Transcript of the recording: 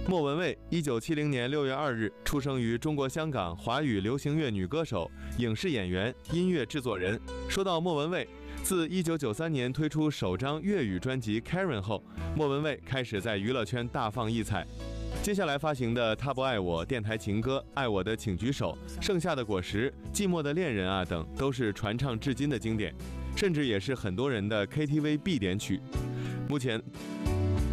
莫文蔚，1970年6月2日出生于中国香港，华语流行乐女歌手、影视演员、音乐制作人。说到莫文蔚，自1993年推出首张粤语专辑《Karen》后，莫文蔚开始在娱乐圈大放异彩。接下来发行的《他不爱我》、电台情歌、爱我的请举手、盛夏的果实、寂寞的恋人啊等，都是传唱至今的经典，甚至也是很多人的 KTV 必点曲。目前